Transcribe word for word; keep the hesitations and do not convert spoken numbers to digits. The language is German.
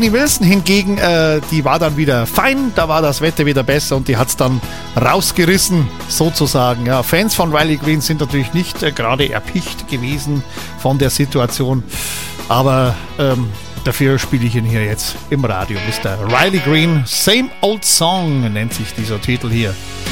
Die Wilson hingegen, äh, die war dann wieder fein, da war das Wetter wieder besser und die hat es dann rausgerissen, sozusagen. Ja, Fans von Riley Green sind natürlich nicht äh, gerade erpicht gewesen von der Situation, aber ähm, dafür spiele ich ihn hier jetzt im Radio. Mister Riley Green, Same Old Song nennt sich dieser Titel hier.